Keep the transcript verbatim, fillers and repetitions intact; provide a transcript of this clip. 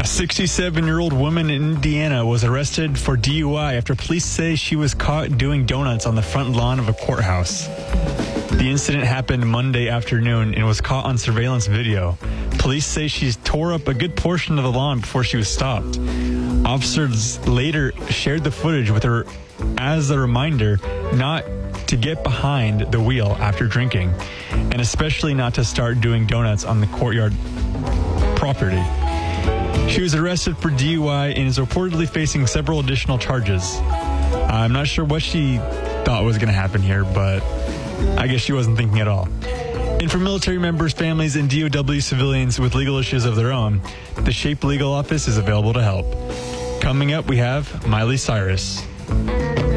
sixty-seven-year-old woman in Indiana was arrested for D U I after police say she was caught doing donuts on the front lawn of a courthouse. The incident happened Monday afternoon and was caught on surveillance video. Police say she tore up a good portion of the lawn before she was stopped. Officers later shared the footage with her as a reminder not to get behind the wheel after drinking, and especially not to start doing donuts on the courtyard property. She was arrested for D U I and is reportedly facing several additional charges. I'm not sure what she thought was going to happen here, but I guess she wasn't thinking at all. And for military members, families, and D O W civilians with legal issues of their own, the SHAPE Legal Office is available to help. Coming up, we have Miley Cyrus.